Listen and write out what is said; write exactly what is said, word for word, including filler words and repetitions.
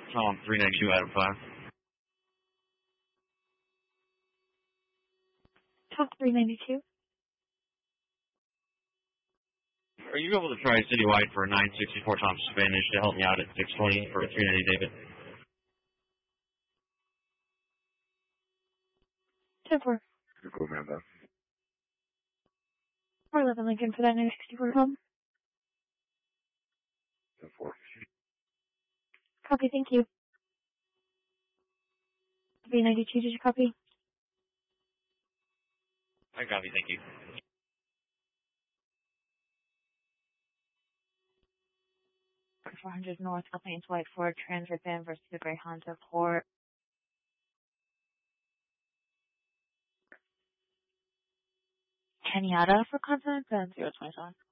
Tom, three ninety-two out of five. Tom, three ninety-two. Are you able to try citywide for nine sixty-four Tom Spanish to help me out at six twenty for three ninety David? ten four. Go, Amanda. four eleven Lincoln for that nine sixty-four Tom. ten four. Copy, thank you. three ninety-two, did you copy? I copy, thank you. four hundred North, Plains White Ford, Transit Van versus the Grey Honda Port. Kenyatta for Continent, then zero twenty-seven.